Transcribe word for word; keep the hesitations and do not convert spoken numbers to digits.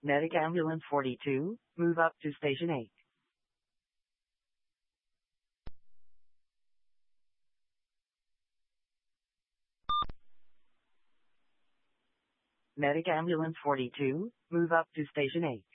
Medic Ambulance forty-two, move up to Station eight. Medic Ambulance forty-two, move up to Station eight.